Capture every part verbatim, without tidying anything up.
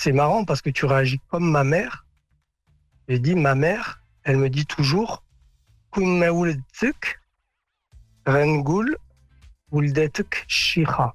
c'est marrant parce que tu réagis comme ma mère. J'ai dit, ma mère, elle me dit toujours, Kun ma wuldetuk, rengoul, wuldetuk shikha.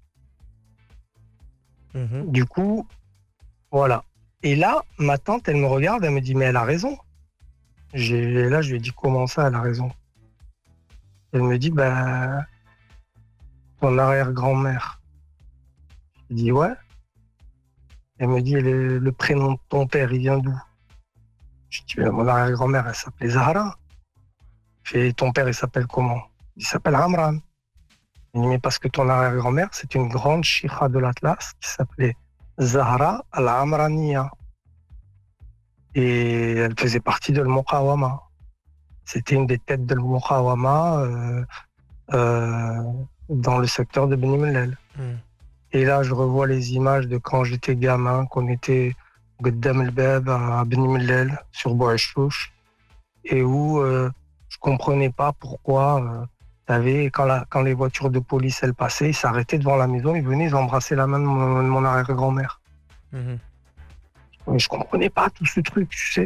Mhm. Du coup, voilà. Et là, ma tante, elle me regarde, elle me dit, mais elle a raison. J'ai, là, je lui ai dit, comment ça, elle a raison? Elle me dit, bah, ton arrière-grand-mère. Je dis, ouais. Elle me dit, le, le prénom de ton père, il vient d'où? Je dis, mais mon arrière-grand-mère, elle s'appelait Zahra. Et ton père, il s'appelle comment? Il s'appelle Amran. Il dit, mais parce que ton arrière-grand-mère, c'est une grande chikha de l'Atlas qui s'appelait Zahra al-Amraniya. Et elle faisait partie de l'Muqawama. C'était une des têtes de l'Muqawama euh, euh, dans le secteur de Beni Mellel. Mhm. Et là, je revois les images de quand j'étais gamin, qu'on était Gdam el-Bab à Beni Mellel, sur Bouachouch, et où euh, je comprenais pas pourquoi euh, t'avais, quand, la, quand les voitures de police elles passaient, ils s'arrêtaient devant la maison, ils venaient, ils embrassaient la main de mon, de mon arrière-grand-mère. Mhm. Mais je comprenais pas tout ce truc, tu sais.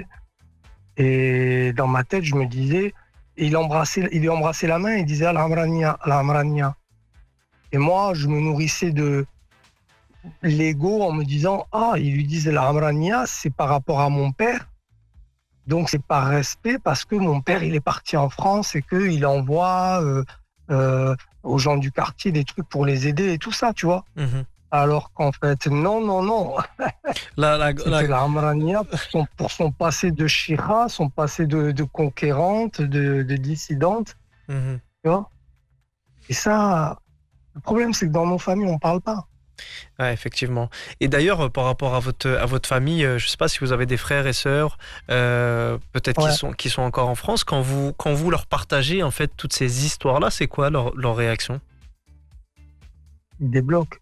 Et dans ma tête, je me disais, il embrassait, il lui embrassait la main, il disait Al-Amrania, Al-Amrania. Et moi, je me nourrissais de l'ego en me disant, ah, il lui disait Al-Amrania, c'est par rapport à mon père. Donc c'est par respect parce que mon père il est parti en France et qu'il envoie euh, euh, aux gens du quartier des trucs pour les aider et tout ça, tu vois. Mhm. Alors qu'en fait, non, non, non. La, la, la- C'était la Amrania pour son, pour son passé de Shira, son passé de, de conquérante, de, de dissidente, Mhm. tu vois. Et ça, le problème c'est que dans nos familles on parle pas. Ouais, effectivement. Et d'ailleurs, euh, par rapport à votre, à votre famille, euh, je ne sais pas si vous avez des frères et sœurs, euh, peut-être qui Ouais, sont, qui sont encore en France, quand vous, quand vous leur partagez en fait toutes ces histoires-là, c'est quoi leur, leur réaction? ils débloquent.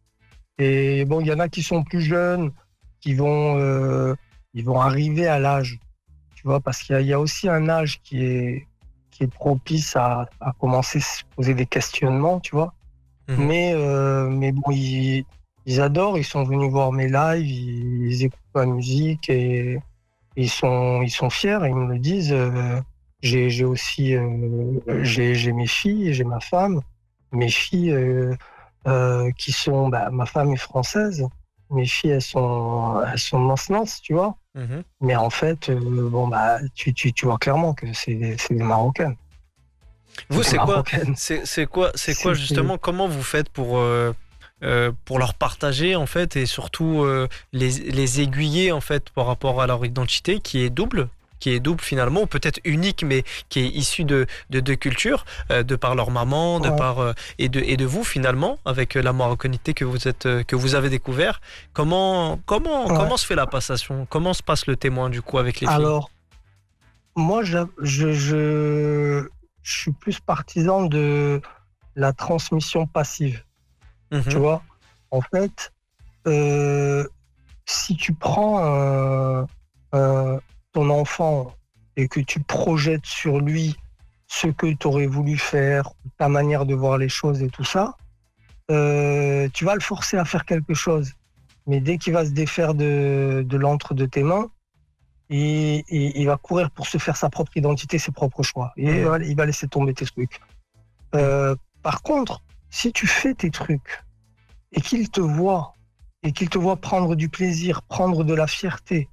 Et bon, il y en a qui sont plus jeunes, qui vont, euh, ils vont arriver à l'âge. Tu vois, parce qu'il y a, il y a aussi un âge qui est, qui est propice à, à commencer à se poser des questionnements, tu vois. Mhm. Mais, euh, mais bon, ils, ils adorent, ils sont venus voir mes lives, ils, ils écoutent ma musique et ils sont, ils sont fiers, ils me le disent. euh, j'ai, j'ai aussi, euh, j'ai, j'ai mes filles, j'ai ma femme, mes filles euh, euh, qui sont, bah, ma femme est française, mes filles elles sont, elles sont maintenant, tu vois. Mhm. Mais en fait, euh, bon, bah, tu, tu, tu vois clairement que c'est, c'est des Marocaines. C'est Vous, des c'est quoi, Marocaines. c'est, c'est quoi, c'est quoi C'est, c'est- justement, comment vous faites pour, euh, euh, pour leur partager en fait et surtout euh, les, les aiguiller en fait par rapport à leur identité qui est double, qui est double finalement, ou peut-être unique mais qui est issue de de deux cultures, euh, de par leur maman, de ouais, par euh, et de et de vous finalement avec euh, la marocanité que vous êtes euh, que vous avez découvert. Comment comment ouais. comment se fait la passation? Comment se passe le témoin du coup avec les filles? Alors, moi, je, je, je, je suis plus partisan de la transmission passive. Tu Mhm. vois, en fait, euh, si tu prends un- un- ton enfant et que tu projettes sur lui ce que tu aurais voulu faire, ta manière de voir les choses et tout ça, euh, tu vas le forcer à faire quelque chose. Mais dès qu'il va se défaire de, de l'antre de tes mains, il, il- il va courir pour se faire sa propre identité, ses propres choix. Et Mhm. voilà, il va laisser tomber tes trucs. Mhm. Euh, par contre, si tu fais tes trucs et qu'il te voit, et qu'il te voit prendre du plaisir, prendre de la fierté,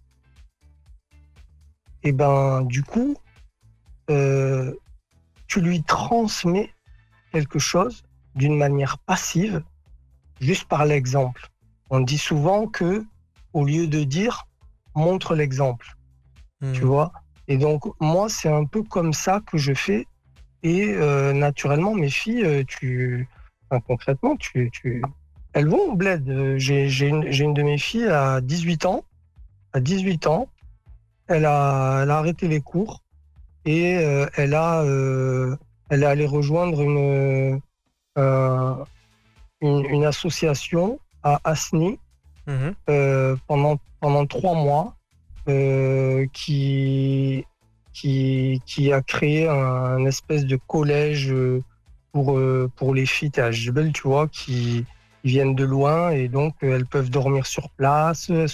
et ben du coup, euh, tu lui transmets quelque chose d'une manière passive, juste par l'exemple. On dit souvent que, au lieu de dire, montre l'exemple, tu Mhm. vois. Et donc, moi, c'est un peu comme ça que je fais. Et euh, naturellement, mes filles, euh, tu, enfin, concrètement, tu, tu, elles vont au bled. Euh, J'ai, j'ai une, j'ai une de mes filles à dix-huit ans. À dix-huit ans, elle a, elle a arrêté les cours et euh, elle a, euh, elle est allée rejoindre une, euh, une, une association à Asni Mhm. euh, pendant, pendant trois mois euh, qui, qui, qui a créé un, un espèce de collège euh, pour, euh, pour les filles à Jebel, tu vois, qui, qui viennent de loin et donc euh, elles peuvent dormir sur place,